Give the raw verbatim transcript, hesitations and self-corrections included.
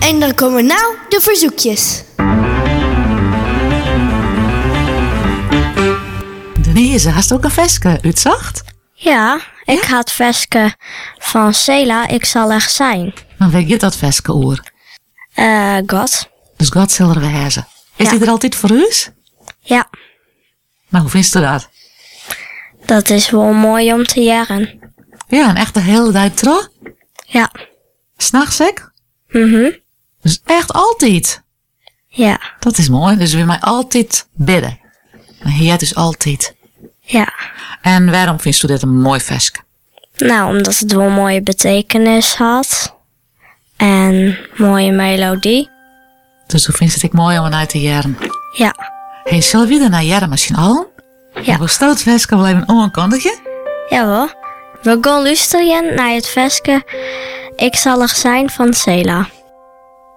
En dan komen nou de verzoekjes. Denise, hast ook een veske uitzacht? Ja, ik ga het veske van Sela, ik zal er zijn. Dan weet je dat veske oer. Eh, God. Dus God zal er wezen. Is Ja. die er altijd voor u? Ja, Maar hoe vindt u dat? dat is wel mooi om te jaren. Ja, een echte hele dag trouw? Ja. S'nachts ik? Mhm. Dus echt altijd? Ja. Dat is mooi. Dus we mij altijd bidden. En hij dus altijd. Ja. En waarom vindt u dit een mooi veske? Nou, omdat het wel een mooie betekenis had. En mooie melodie. Dus hoe vindt het ik mooi om naar te jaren? Ja. Hey, zullen we er naar jaren misschien al? Ja. We stoot veske wel even onaankondigen. Jawel. We gaan luisteren naar het veske Ik zal er zijn van Sela.